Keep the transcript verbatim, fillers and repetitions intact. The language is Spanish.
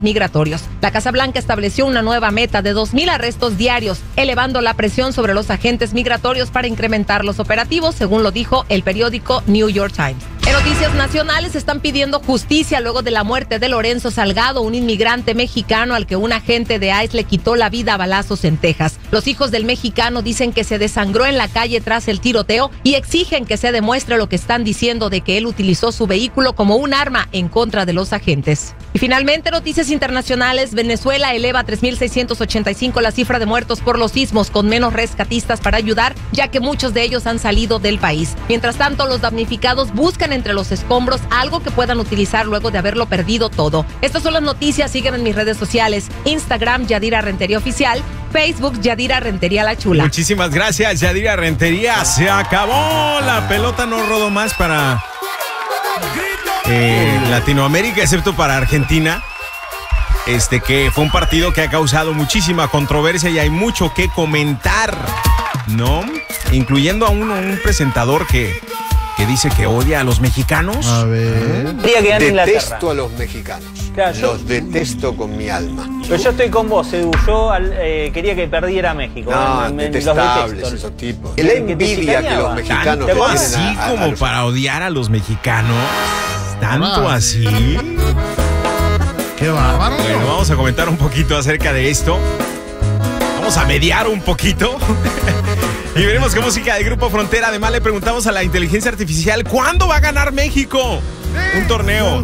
migratorios. La Casa Blanca estableció una nueva meta de dos mil arrestos diarios, elevando la presión sobre los agentes migratorios para incrementar los operativos, según lo dijo el periódico New York Times. En noticias nacionales están pidiendo justicia luego de la muerte de Lorenzo Salgado, un inmigrante mexicano al que un agente de ICE le quitó la vida a balazos en Texas. Los hijos del mexicano dicen que se desangró en la calle tras el tiroteo y exigen que se demuestre lo que están diciendo de que él utilizó su vehículo como un arma en contra de los agentes. Y finalmente, noticias internacionales. Venezuela eleva a tres mil seiscientos ochenta y cinco la cifra de muertos por los sismos, con menos rescatistas para ayudar, ya que muchos de ellos han salido del país. Mientras tanto, los damnificados buscan entre los escombros algo que puedan utilizar luego de haberlo perdido todo. Estas son las noticias. Sígueme en mis redes sociales: Instagram, Yadira Rentería Oficial; Facebook, Yadira Rentería La Chula. Muchísimas gracias, Yadira Rentería. Se acabó. La pelota no rodó más para eh, Latinoamérica, excepto para Argentina. Este que fue un partido que ha causado muchísima controversia y hay mucho que comentar, ¿no? Incluyendo a uno, un presentador que, que dice que odia a los mexicanos. A ver. Detesto a los mexicanos. Claro, yo- Los detesto con mi alma. Pero yo estoy con vos, Edu. Yo al- eh, quería que perdiera México. No, Me- me- los detestables detesto. esos tipos. Que La te- que te envidia que chicaneaba. los mexicanos ¿Tanto le tienen así a- a- a como los- para odiar a los mexicanos? ¿Tanto Ah, así? Qué bárbaro. Bueno, vamos a comentar un poquito acerca de esto. Vamos a mediar un poquito. Y veremos qué música del Grupo Frontera. Además, le preguntamos a la inteligencia artificial: ¿cuándo va a ganar México un torneo?